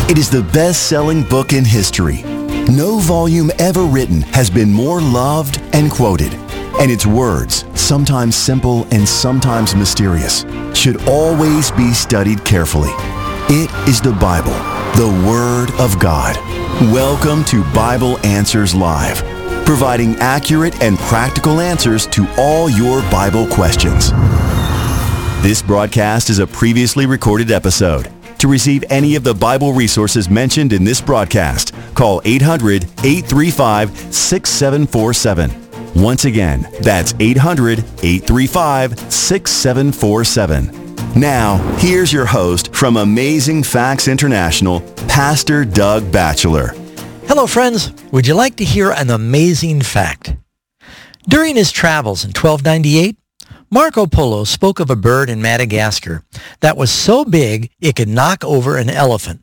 It is the best-selling book in history. No volume ever written has been more loved and quoted. And its words, sometimes simple and sometimes mysterious, should always be studied carefully. It is the Bible, the Word of God. Welcome to Bible Answers Live, providing accurate and practical answers to all your Bible questions. This broadcast is a previously recorded episode. To receive any of the Bible resources mentioned in this broadcast, call 800-835-6747. Once again, that's 800-835-6747. Now, here's your host from Amazing Facts International, Pastor Doug Batchelor. Hello, friends. Would you like to hear an amazing fact? During his travels in 1298, Marco Polo spoke of a bird in Madagascar that was so big it could knock over an elephant.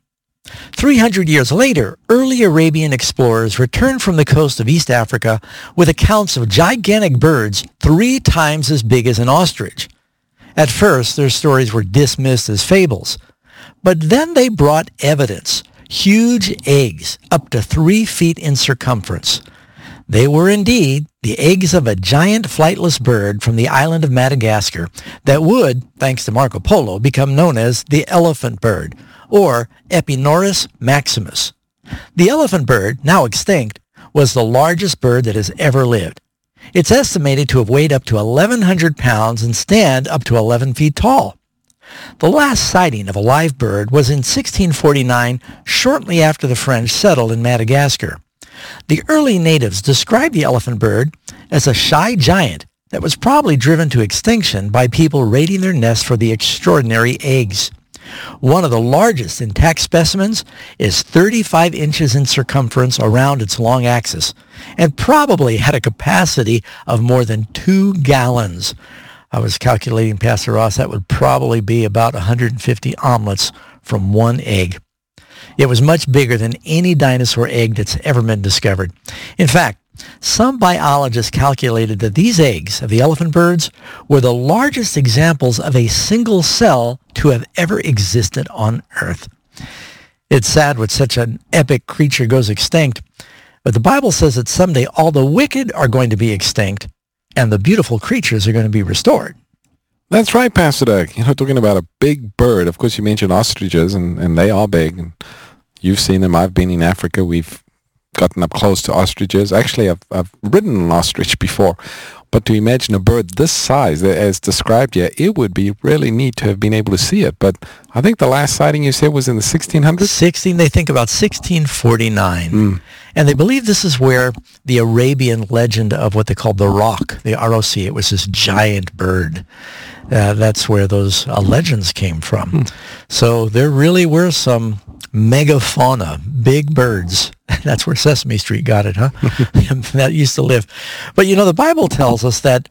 300 years later, early Arabian explorers returned from the coast of East Africa with accounts of gigantic birds 3 times as big as an ostrich. At first, their stories were dismissed as fables, but then they brought evidence, huge eggs up to 3 feet in circumference. They were indeed the eggs of a giant flightless bird from the island of Madagascar that would, thanks to Marco Polo, become known as the elephant bird, or Epinoris maximus. The elephant bird, now extinct, was the largest bird that has ever lived. It's estimated to have weighed up to 1,100 pounds and stand up to 11 feet tall. The last sighting of a live bird was in 1649, shortly after the French settled in Madagascar. The early natives described the elephant bird as a shy giant that was probably driven to extinction by people raiding their nests for the extraordinary eggs. One of the largest intact specimens is 35 inches in circumference around its long axis and probably had a capacity of more than 2 gallons. I was calculating, Pastor Ross, that would probably be about 150 omelets from one egg. It was much bigger than any dinosaur egg that's ever been discovered. In fact, some biologists calculated that these eggs of the elephant birds were the largest examples of a single cell to have ever existed on Earth. It's sad when such an epic creature goes extinct, but the Bible says that someday all the wicked are going to be extinct and the beautiful creatures are going to be restored. That's right, Pastor Doug. Talking about a big bird. Of course, you mentioned ostriches, and they are big. And you've seen them. I've been in Africa. We've gotten up close to ostriches. Actually, I've ridden an ostrich before. But to imagine a bird this size, as described here, it would be really neat to have been able to see it. But I think the last sighting you said was in the 1600s? They think about 1649. And they believe this is where the Arabian legend of what they called the Roc, the R-O-C, it was this giant bird. That's where those legends came from. So there really were some megafauna, big birds. That's where Sesame Street got it, huh? That used to live. But the Bible tells us that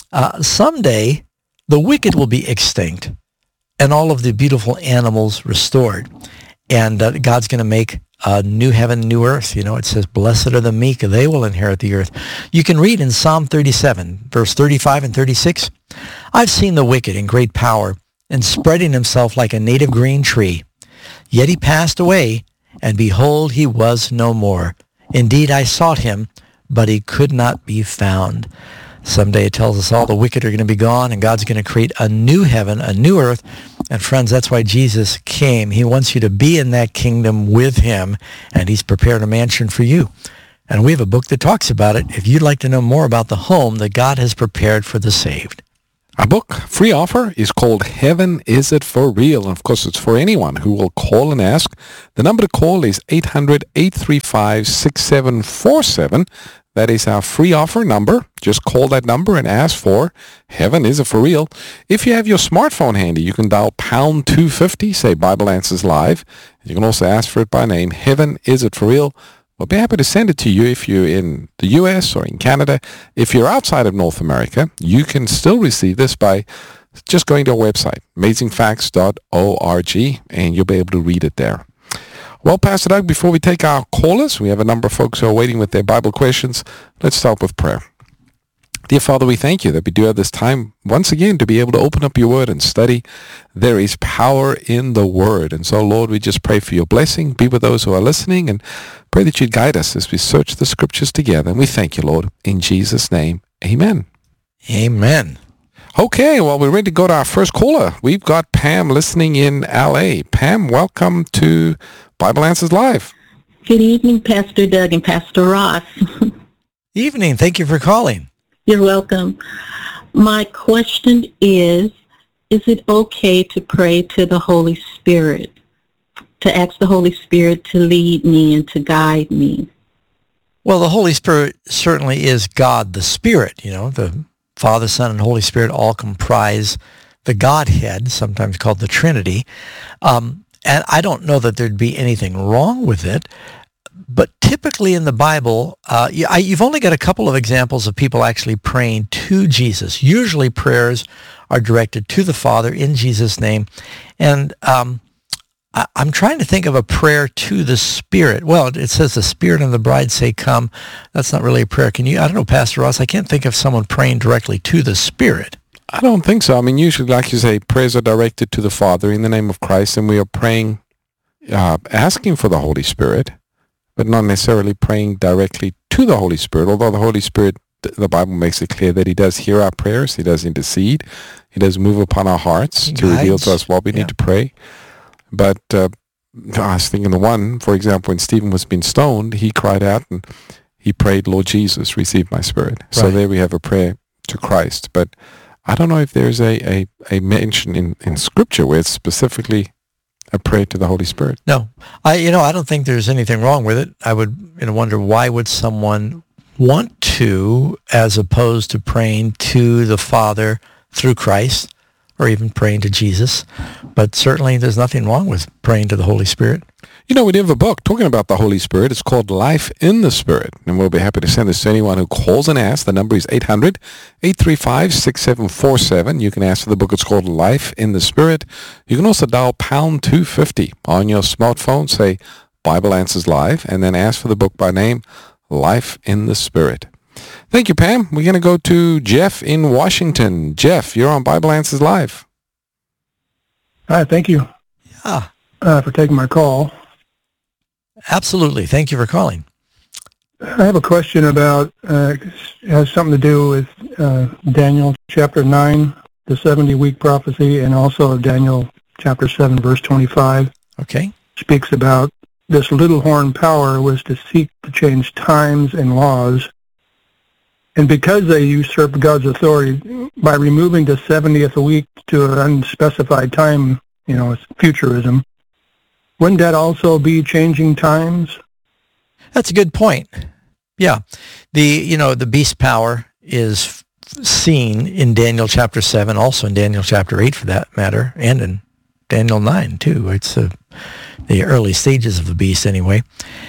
someday the wicked will be extinct and all of the beautiful animals restored. And God's going to make a new heaven, new earth. It says, blessed are the meek, they will inherit the earth. You can read in Psalm 37, verse 35 and 36, I've seen the wicked in great power and spreading himself like a native green tree. Yet he passed away, and behold, he was no more. Indeed, I sought him, but he could not be found. Someday it tells us all the wicked are going to be gone, and God's going to create a new heaven, a new earth. And friends, that's why Jesus came. He wants you to be in that kingdom with him, and he's prepared a mansion for you. And we have a book that talks about it if you'd like to know more about the home that God has prepared for the saved. Our book, free offer, is called Heaven Is It For Real? And of course, it's for anyone who will call and ask. The number to call is 800-835-6747. That is our free offer number. Just call that number and ask for Heaven Is It For Real? If you have your smartphone handy, you can dial pound 250, say Bible Answers Live. You can also ask for it by name, Heaven Is It For Real? We'll be happy to send it to you if you're in the U.S. or in Canada. If you're outside of North America, you can still receive this by just going to our website, amazingfacts.org, and you'll be able to read it there. Well, Pastor Doug, before we take our callers, we have a number of folks who are waiting with their Bible questions. Let's start with prayer. Dear Father, we thank you that we do have this time once again to be able to open up your word and study. There is power in the word. And so, Lord, we just pray for your blessing. Be with those who are listening and pray that you'd guide us as we search the scriptures together. And we thank you, Lord, in Jesus' name. Amen. Amen. Okay, well, we're ready to go to our first caller. We've got Pam listening in L.A. Pam, welcome to Bible Answers Live. Good evening, Pastor Doug and Pastor Ross. Evening. Thank you for calling. You're welcome. My question is it okay to pray to the Holy Spirit, to ask the Holy Spirit to lead me and to guide me? Well, the Holy Spirit certainly is God the Spirit. You know, the Father, Son, and Holy Spirit all comprise the Godhead, sometimes called the Trinity. And I don't know that there'd be anything wrong with it. But typically in the Bible, you've only got a couple of examples of people actually praying to Jesus. Usually prayers are directed to the Father in Jesus' name. And I'm trying to think of a prayer to the Spirit. Well, it says the Spirit and the bride say, come. That's not really a prayer. Can you? I don't know, Pastor Ross, I can't think of someone praying directly to the Spirit. I don't think so. I mean, usually, like you say, prayers are directed to the Father in the name of Christ, and we are praying, asking for the Holy Spirit, but not necessarily praying directly to the Holy Spirit, although the Holy Spirit, the Bible makes it clear that he does hear our prayers, he does intercede, he does move upon our hearts to reveal to us what we need to pray. But I was thinking the one, for example, when Stephen was being stoned, he cried out and he prayed, Lord Jesus, receive my spirit. Right. So there we have a prayer to Christ. But I don't know if there's a mention in Scripture where it's specifically a prayer to the Holy Spirit. No, I don't think there's anything wrong with it. I would wonder, why would someone want to, as opposed to praying to the Father through Christ, or even praying to Jesus. But certainly there's nothing wrong with praying to the Holy Spirit. You know, we have a book talking about the Holy Spirit. It's called Life in the Spirit. And we'll be happy to send this to anyone who calls and asks. The number is 800-835-6747. You can ask for the book. It's called Life in the Spirit. You can also dial pound 250 on your smartphone, say Bible Answers Live, and then ask for the book by name, Life in the Spirit. Thank you, Pam. We're going to go to Jeff in Washington. Jeff, you're on Bible Answers Live. Hi, thank you for taking my call. Absolutely. Thank you for calling. I have a question about, it has something to do with Daniel chapter 9, the 70-week prophecy, and also Daniel chapter 7, verse 25. Okay. Speaks about this little horn power was to seek to change times and laws. And because they usurped God's authority by removing the 70th week to an unspecified time, it's futurism, wouldn't that also be changing times? That's a good point. Yeah. The beast power is seen in Daniel chapter 7, also in Daniel chapter 8 for that matter, and in Daniel 9 too. It's the early stages of the beast anyway.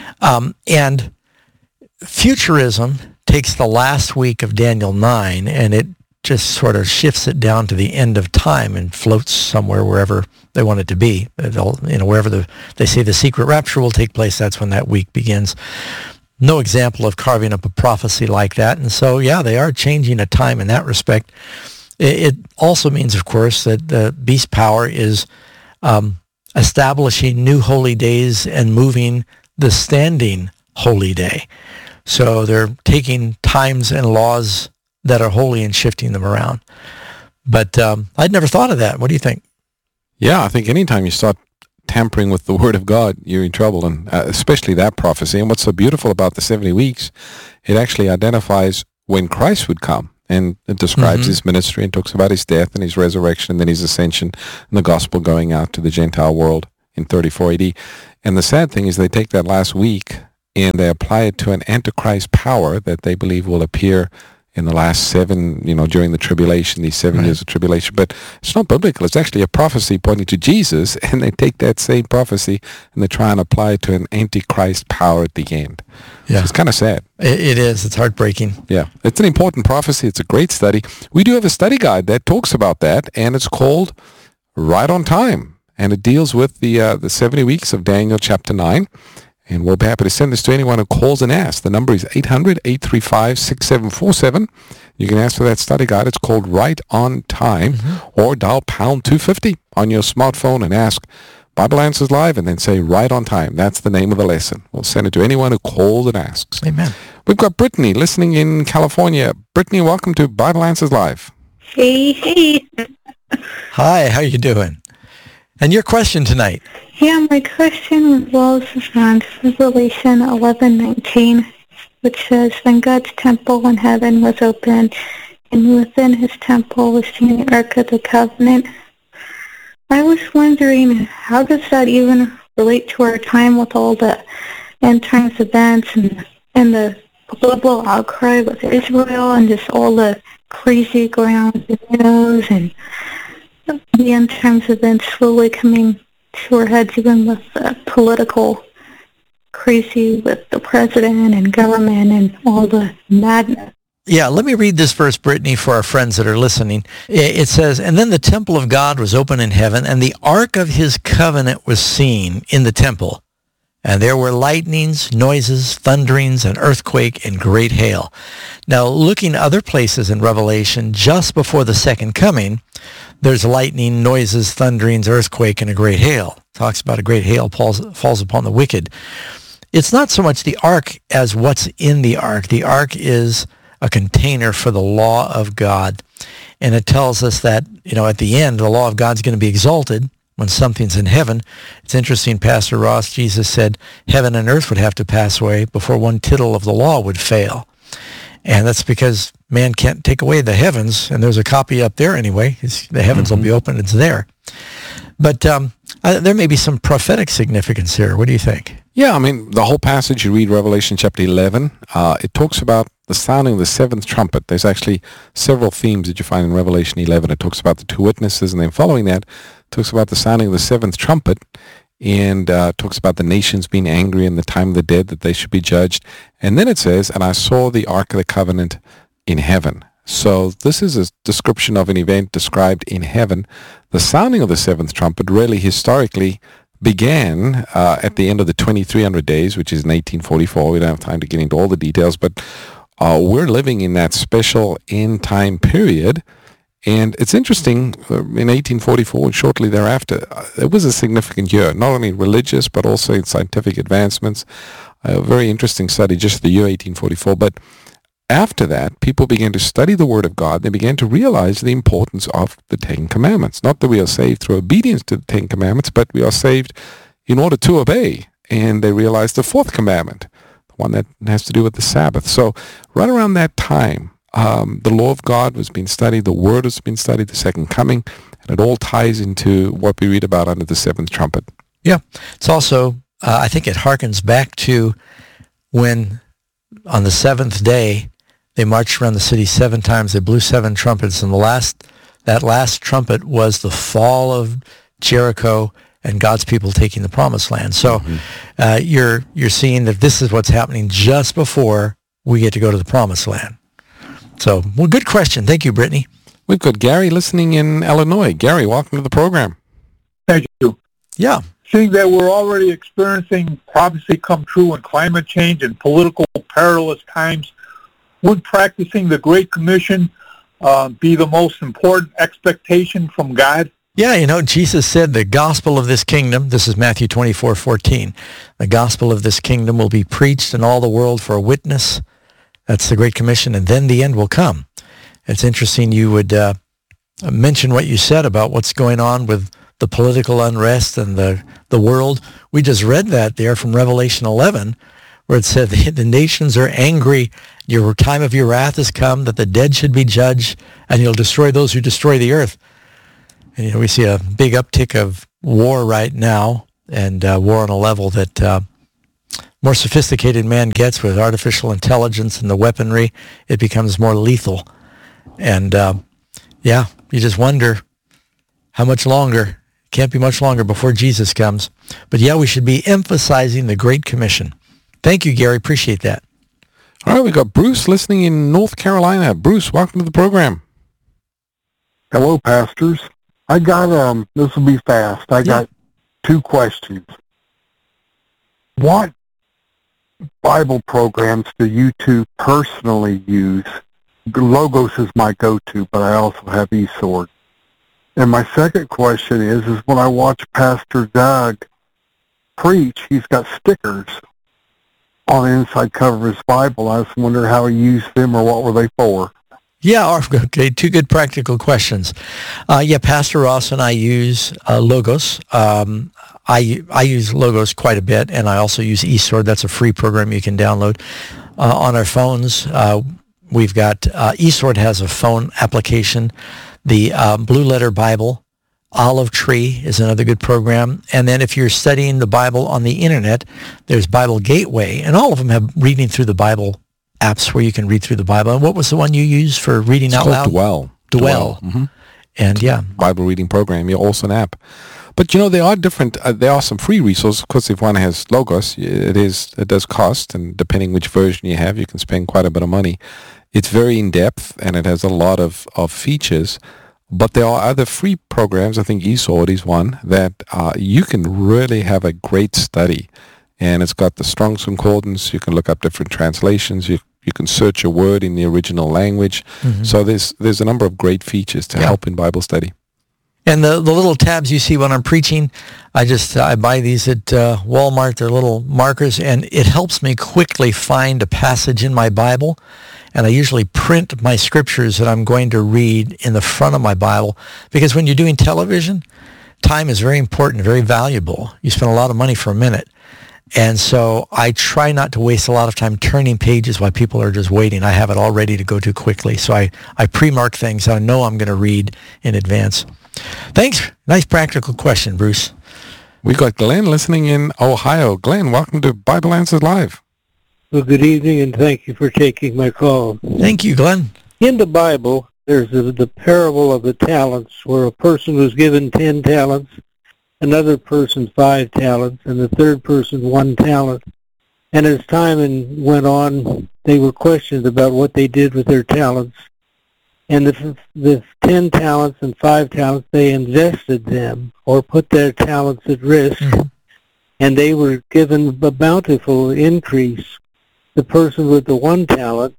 And futurism takes the last week of Daniel 9 and it just sort of shifts it down to the end of time and floats somewhere wherever they want it to be. Wherever they say the secret rapture will take place, that's when that week begins. No example of carving up a prophecy like that. And so, yeah, they are changing a time in that respect. It also means, of course, that the beast power is establishing new holy days and moving the standing holy day. So they're taking times and laws that are holy and shifting them around. But I'd never thought of that. What do you think? Yeah, I think anytime you start tampering with the Word of God, you're in trouble, and especially that prophecy. And what's so beautiful about the 70 weeks, it actually identifies when Christ would come. And it describes his ministry and talks about his death and his resurrection and then his ascension and the gospel going out to the Gentile world in 34 AD. And the sad thing is they take that last week and they apply it to an Antichrist power that they believe will appear in the last 7, during the tribulation, these 7 years of tribulation. But it's not biblical. It's actually a prophecy pointing to Jesus, and they take that same prophecy and they try and apply it to an Antichrist power at the end. Yeah. So it's kind of sad. It is. It's heartbreaking. Yeah. It's an important prophecy. It's a great study. We do have a study guide that talks about that, and it's called Right on Time. And it deals with the 70 weeks of Daniel chapter 9. And we'll be happy to send this to anyone who calls and asks. The number is 800-835-6747. You can ask for that study guide. It's called Right on Time, or dial pound 250 on your smartphone and ask Bible Answers Live, and then say Right on Time. That's the name of the lesson. We'll send it to anyone who calls and asks. Amen. We've got Brittany listening in California. Brittany, welcome to Bible Answers Live. Hey. Hi, how you doing? And your question tonight? Yeah, my question revolves around Revelation 11:19, which says, "Then God's temple in heaven was opened, and within his temple was seen the Ark of the Covenant." I was wondering, how does that even relate to our time with all the end times events and the global outcry with Israel and just all the crazy going on with the news and the end times events slowly coming to our heads, even with the political crazy with the president and government and all the madness? Yeah, let me read this verse, Brittany, for our friends that are listening. It says, "And then the temple of God was open in heaven, and the ark of his covenant was seen in the temple. And there were lightnings, noises, thunderings, an earthquake, and great hail." Now, looking other places in Revelation, just before the second coming, there's lightning, noises, thunderings, earthquake, and a great hail. It talks about a great hail falls upon the wicked. It's not so much the ark as what's in the ark. The ark is a container for the law of God. And it tells us that, at the end, the law of God's going to be exalted when something's in heaven. It's interesting, Pastor Ross, Jesus said heaven and earth would have to pass away before one tittle of the law would fail. And that's because man can't take away the heavens, and there's a copy up there anyway. The heavens will be open, it's there. But there may be some prophetic significance here. What do you think? Yeah, the whole passage, you read Revelation chapter 11, it talks about the sounding of the seventh trumpet. There's actually several themes that you find in Revelation 11. It talks about the two witnesses, and then following that, it talks about the sounding of the seventh trumpet, and talks about the nations being angry and the time of the dead, that they should be judged. And then it says, "And I saw the Ark of the Covenant in heaven." So this is a description of an event described in heaven. The sounding of the seventh trumpet really historically began at the end of the 2300 days, which is in 1844. We don't have time to get into all the details, but we're living in that special end time period. And it's interesting, in 1844 and shortly thereafter, it was a significant year, not only religious, but also in scientific advancements. A very interesting study, just the year 1844. But after that, people began to study the Word of God. They began to realize the importance of the Ten Commandments. Not that we are saved through obedience to the Ten Commandments, but we are saved in order to obey. And they realized the fourth commandment, the one that has to do with the Sabbath. So right around that time, the law of God was being studied, the Word was being studied, the second coming, and it all ties into what we read about under the seventh trumpet. Yeah. It's also, I think it harkens back to when on the seventh day, they marched around the city 7 times. They blew 7 trumpets, and that last trumpet was the fall of Jericho and God's people taking the promised land. So you're seeing that this is what's happening just before we get to go to the promised land. So, well, good question. Thank you, Brittany. We've got Gary listening in Illinois. Gary, welcome to the program. Thank you. Yeah. Seeing that we're already experiencing prophecy come true in climate change and political perilous times, would practicing the Great Commission be the most important expectation from God? Yeah, Jesus said the gospel of this kingdom, this is Matthew 24:14, the gospel of this kingdom will be preached in all the world for a witness. That's the Great Commission, and then the end will come. It's interesting you would mention what you said about what's going on with the political unrest and the world. We just read that there from Revelation 11, where it said the nations are angry. Your time of your wrath has come, that the dead should be judged, and you'll destroy those who destroy the earth. And we see a big uptick of war right now, and war on a level that more sophisticated man gets with artificial intelligence and the weaponry, it becomes more lethal. And you just wonder how much longer. Can't be much longer before Jesus comes. But we should be emphasizing the Great Commission. Thank you, Gary. Appreciate that. All right, we got Bruce listening in North Carolina. Bruce, welcome to the program. Hello, pastors. I got, this will be fast. I got 2 questions. What Bible programs do you two personally use? Logos is my go-to, but I also have eSword. And my second question is when I watch Pastor Doug preach, he's got stickers on the inside cover of his Bible. I was wondering how he used them or what were they for? Yeah, okay, two good practical questions. Pastor Ross and I use Logos. I use Logos quite a bit, and I also use eSword. That's a free program you can download on our phones. We've got eSword has a phone application. The Blue Letter Bible, Olive Tree is another good program. And then if you're studying the Bible on the internet, there's Bible Gateway, and all of them have reading through the Bible apps where you can read through the Bible. And what was the one you used for reading out loud? Dwell. Mm-hmm. And yeah, Bible reading program. Yeah, also an app. But there are different. There are some free resources. Of course, if one has Logos, it does cost, and depending which version you have, you can spend quite a bit of money. It's very in depth, and it has a lot of features. But there are other free programs. I think eSword is one that you can really have a great study, and it's got the Strong's Concordance. You can look up different translations. You can search a word in the original language. Mm-hmm. So there's a number of great features to help in Bible study. And the little tabs you see when I'm preaching, I buy these at Walmart. They're little markers, and it helps me quickly find a passage in my Bible. And I usually print my scriptures that I'm going to read in the front of my Bible, because when you're doing television, time is very important, very valuable. You spend a lot of money for a minute. And so I try not to waste a lot of time turning pages while people are just waiting. I have it all ready to go to quickly. So I pre-mark things I know I'm going to read in advance. Thanks. Nice practical question, Bruce. We got Glenn listening in Ohio. Glenn, welcome to Bible Answers Live. Well, good evening, and thank you for taking my call. Thank you, Glenn. In the Bible, there's the parable of the talents, where a person was given 10 talents, another person 5 talents, and the third person 1 talent. And as time went on, they were questioned about what they did with their talents. And the 10 talents and 5 talents, they invested them or put their talents at risk, and they were given a bountiful increase. The person with the 1 talent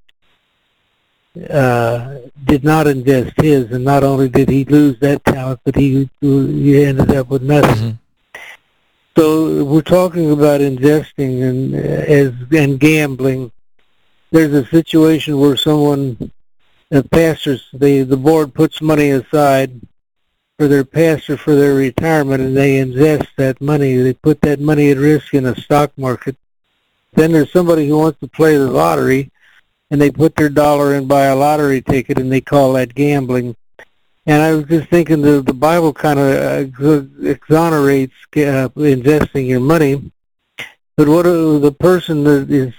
did not invest his, and not only did he lose that talent, but he ended up with nothing. So we're talking about investing and gambling. There's a situation where pastors, the board puts money aside for their pastor for their retirement, and they invest that money. They put that money at risk in a stock market. Then there's somebody who wants to play the lottery, and they put their dollar in, buy a lottery ticket, and they call that gambling. And I was just thinking the Bible kind of exonerates investing your money. But what the person that is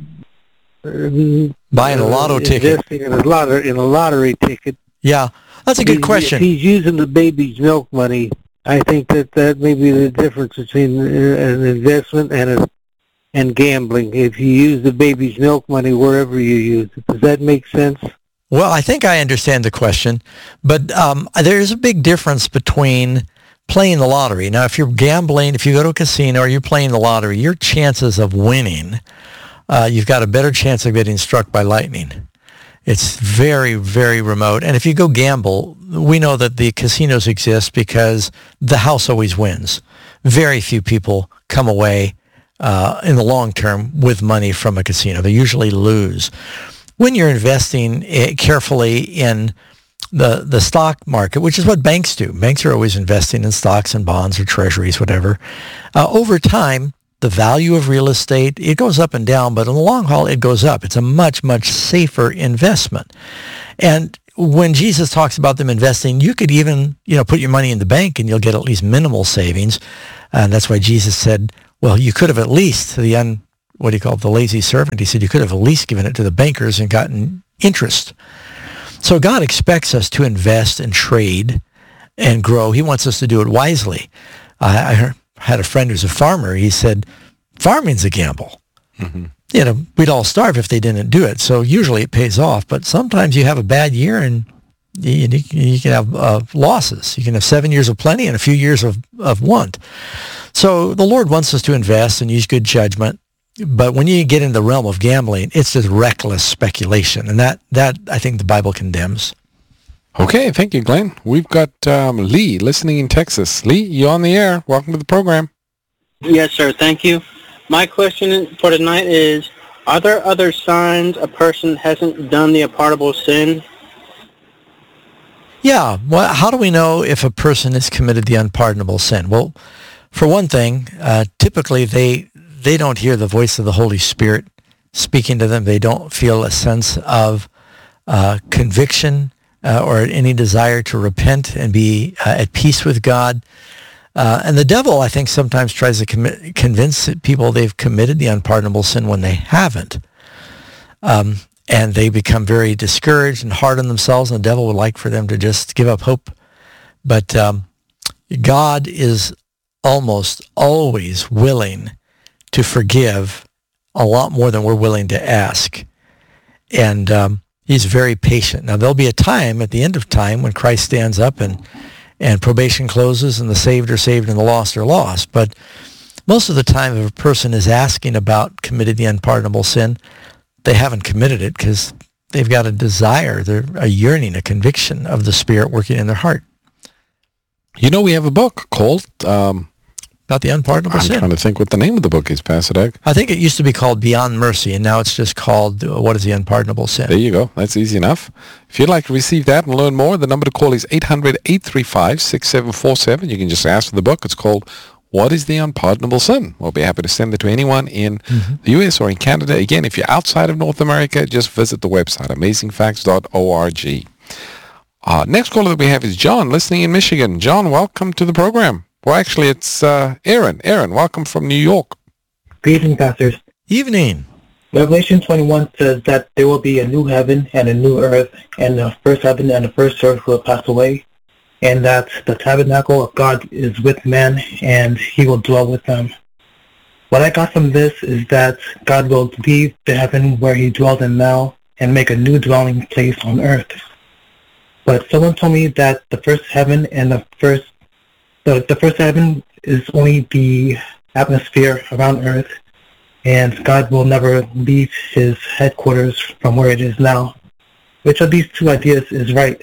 buying a lotto ticket, investing in a lottery ticket? Yeah, that's a good question. If he's using the baby's milk money, I think that may be the difference between an investment and gambling. If you use the baby's milk money wherever you use it. Does that make sense? Well, I think I understand the question, but there's a big difference between playing the lottery. Now, if you're gambling, if you go to a casino or you're playing the lottery, your chances of winning, you've got a better chance of getting struck by lightning. It's very, very remote. And if you go gamble, we know that the casinos exist because the house always wins. Very few people come away in the long term with money from a casino. They usually lose. When you're investing carefully in the stock market, which is what banks do. Banks are always investing in stocks and bonds or treasuries, whatever. Over time, the value of real estate, it goes up and down, but in the long haul, it goes up. It's a much, much safer investment. And when Jesus talks about them investing, you could even, put your money in the bank and you'll get at least minimal savings. And that's why Jesus said, well, you could have at least, the lazy servant, he said, you could have at least given it to the bankers and gotten interest. So God expects us to invest and trade and grow. He wants us to do it wisely. I had a friend who's a farmer. He said, farming's a gamble. Mm-hmm. We'd all starve if they didn't do it. So usually it pays off. But sometimes you have a bad year and you can have losses. You can have 7 years of plenty and a few years of want. So the Lord wants us to invest and use good judgment. But when you get into the realm of gambling, it's just reckless speculation, and that I think the Bible condemns. Okay, thank you, Glenn. We've got Lee listening in Texas. Lee, you're on the air. Welcome to the program. Yes, sir. Thank you. My question for tonight is, are there other signs a person hasn't done the unpardonable sin? Yeah. Well, how do we know if a person has committed the unpardonable sin? Well, for one thing, typically they don't hear the voice of the Holy Spirit speaking to them. They don't feel a sense of conviction or any desire to repent and be at peace with God. And the devil, I think, sometimes tries to convince people they've committed the unpardonable sin when they haven't. And they become very discouraged and hard on themselves, and the devil would like for them to just give up hope. But God is almost always willing to forgive a lot more than we're willing to ask. And he's very patient. Now, there'll be a time at the end of time when Christ stands up and probation closes and the saved are saved and the lost are lost. But most of the time, if a person is asking about committed the unpardonable sin, they haven't committed it because they've got a desire, a yearning, a conviction of the Spirit working in their heart. You know, we have a book called... about the unpardonable sin. I'm trying to think what the name of the book is, Pastor Doug. I think it used to be called Beyond Mercy, and now it's just called What is the Unpardonable Sin? There you go. That's easy enough. If you'd like to receive that and learn more, the number to call is 800-835-6747. You can just ask for the book. It's called What is the Unpardonable Sin? We'll be happy to send it to anyone in the U.S. or in Canada. Again, if you're outside of North America, just visit the website, amazingfacts.org. Next caller that we have is John, listening in Michigan. John, welcome to the program. Well, actually, it's Aaron. Aaron, welcome from New York. Good evening, pastors. Evening. Revelation 21 says that there will be a new heaven and a new earth, and the first heaven and the first earth will pass away, and that the tabernacle of God is with men, and he will dwell with them. What I got from this is that God will leave the heaven where he dwells in now and make a new dwelling place on earth. But someone told me that the first heaven and the first heaven is only the atmosphere around earth, and God will never leave his headquarters from where it is now. Which of these two ideas is right?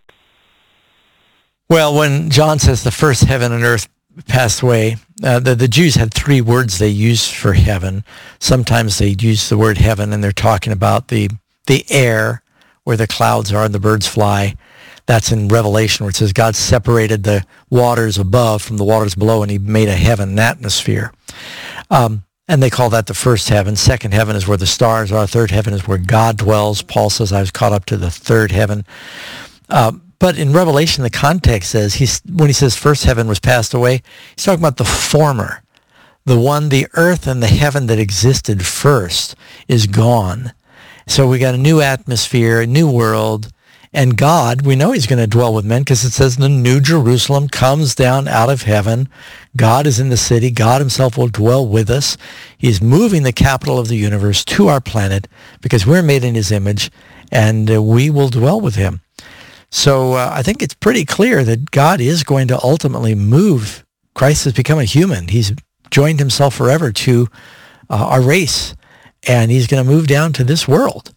Well, when John says the first heaven and earth passed away, the Jews had three words they used for heaven. Sometimes they use the word heaven and they're talking about the air where the clouds are and the birds fly. That's in Revelation where it says God separated the waters above from the waters below and he made a heaven, an atmosphere. And they call that the first heaven. Second heaven is where the stars are. Third heaven is where God dwells. Paul says, I was caught up to the third heaven. But in Revelation, the context says, when he says first heaven was passed away, he's talking about the former. The earth and the heaven that existed first is gone. So we got a new atmosphere, a new world. And God, we know he's going to dwell with men because it says the New Jerusalem comes down out of heaven. God is in the city. God himself will dwell with us. He's moving the capital of the universe to our planet because we're made in his image, and we will dwell with him. So I think it's pretty clear that God is going to ultimately move. Christ has become a human. He's joined himself forever to our race, and he's going to move down to this world.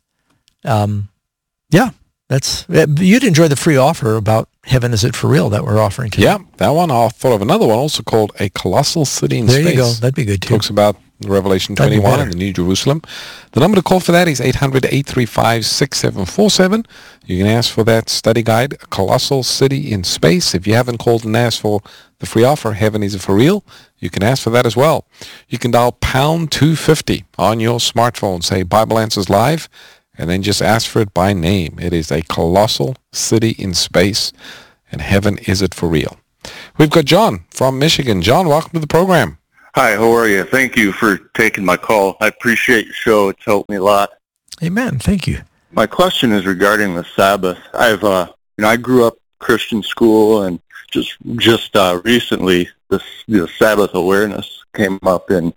Yeah. You'd enjoy the free offer about Heaven Is It For Real that we're offering today. Yeah, that one. I thought of another one also called A Colossal City in Space. There you go. That'd be good, too. Talks about Revelation 21 and the New Jerusalem. The number to call for that is 800-835-6747. You can ask for that study guide, A Colossal City in Space. If you haven't called and asked for the free offer, Heaven Is It For Real, you can ask for that as well. You can dial pound 250 on your smartphone, say Bible Answers Live, and then just ask for it by name. It is A Colossal City in Space, and Heaven Is It For Real. We've got John from Michigan. John, welcome to the program. Hi, how are you? Thank you for taking my call. I appreciate your show. It's helped me a lot. Amen. Thank you. My question is regarding the Sabbath. I grew up Christian school, and just recently the Sabbath awareness came up, and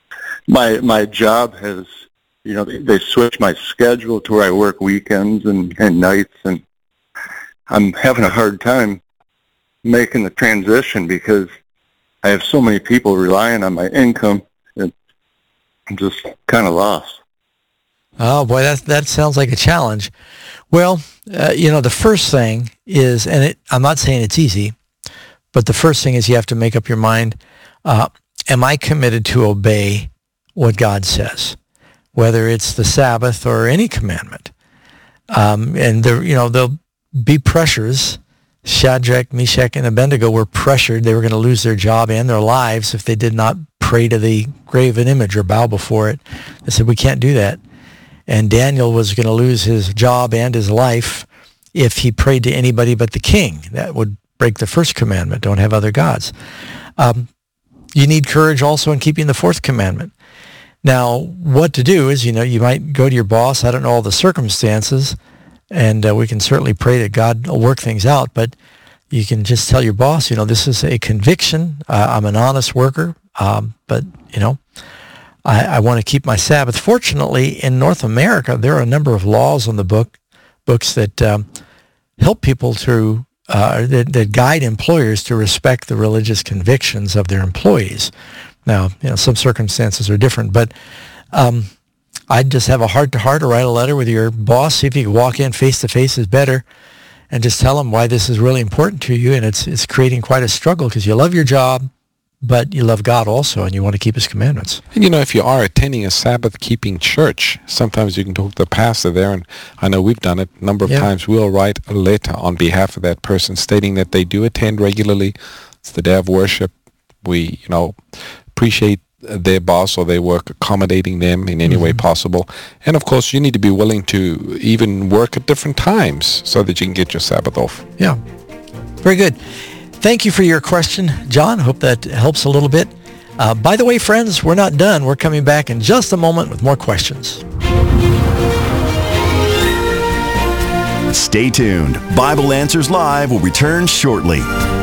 my job has, they switched my schedule to where I work weekends and nights, and I'm having a hard time making the transition because I have so many people relying on my income, and I'm just kind of lost. Oh, boy, that sounds like a challenge. Well, the first thing is, and I'm not saying it's easy, but the first thing is you have to make up your mind, am I committed to obey what God says, whether it's the Sabbath or any commandment? And there'll be pressures. Shadrach, Meshach, and Abednego were pressured. They were going to lose their job and their lives if they did not pray to the graven image or bow before it. They said, we can't do that. And Daniel was going to lose his job and his life if he prayed to anybody but the king. That would break the first commandment, don't have other gods. You need courage also in keeping the fourth commandment. Now, what to do is, you might go to your boss. I don't know all the circumstances, and we can certainly pray that God will work things out, but you can just tell your boss, this is a conviction. I'm an honest worker, but, I want to keep my Sabbath. Fortunately, in North America, there are a number of laws on the books that help people to, that guide employers to respect the religious convictions of their employees. Now, some circumstances are different, but I'd just have a heart-to-heart or write a letter with your boss, see if you can walk in face-to-face is better, and just tell them why this is really important to you, and it's creating quite a struggle because you love your job, but you love God also, and you want to keep his commandments. And if you are attending a Sabbath-keeping church, sometimes you can talk to the pastor there, and I know we've done it a number of times. We'll write a letter on behalf of that person stating that they do attend regularly. It's the day of worship. We, appreciate their boss or their work accommodating them in any way possible. And, of course, you need to be willing to even work at different times so that you can get your Sabbath off. Yeah. Very good. Thank you for your question, John. Hope that helps a little bit. By the way, friends, we're not done. We're coming back in just a moment with more questions. Stay tuned. Bible Answers Live will return shortly.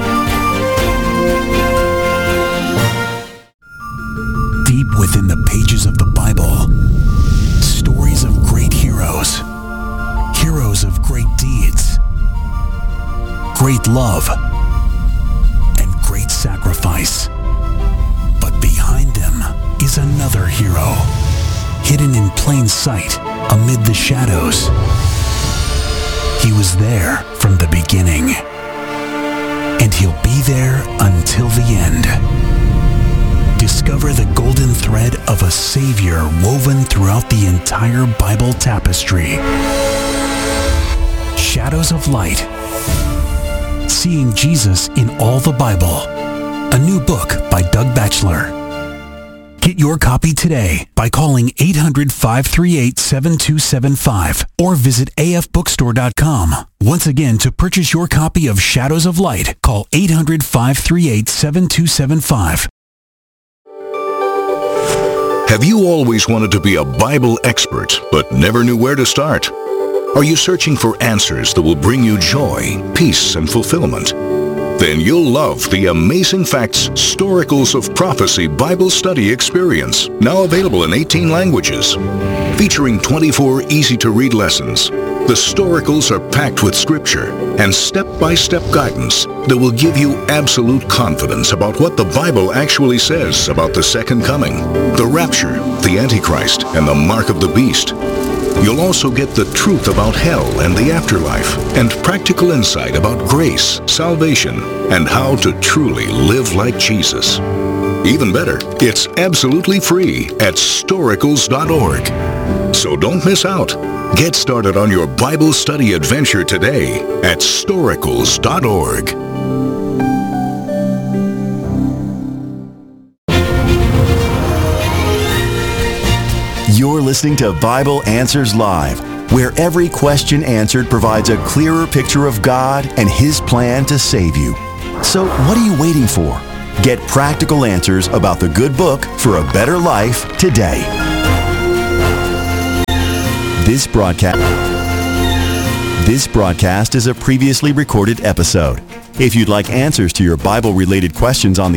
Deep within the pages of the Bible, stories of great heroes, heroes of great deeds, great love, and great sacrifice. But behind them is another hero, hidden in plain sight amid the shadows. He was there from the beginning, and he'll be there until the end. Discover the golden thread of a Savior woven throughout the entire Bible tapestry. Shadows of Light. Seeing Jesus in all the Bible. A new book by Doug Batchelor. Get your copy today by calling 800-538-7275 or visit afbookstore.com. Once again, to purchase your copy of Shadows of Light, call 800-538-7275. Have you always wanted to be a Bible expert but never knew where to start? Are you searching for answers that will bring you joy, peace, and fulfillment? Then you'll love the Amazing Facts Storicals of Prophecy Bible Study Experience, now available in 18 languages. Featuring 24 easy-to-read lessons, the Storicals are packed with scripture and step-by-step guidance that will give you absolute confidence about what the Bible actually says about the second coming, the rapture, the Antichrist, and the mark of the beast. You'll also get the truth about hell and the afterlife, and practical insight about grace, salvation, and how to truly live like Jesus. Even better, it's absolutely free at storicals.org. So don't miss out. Get started on your Bible study adventure today at storicals.org. You're listening to Bible Answers Live, where every question answered provides a clearer picture of God and His plan to save you. So what are you waiting for? Get practical answers about the good book for a better life today. This broadcast is a previously recorded episode. If you'd like answers to your Bible-related questions on the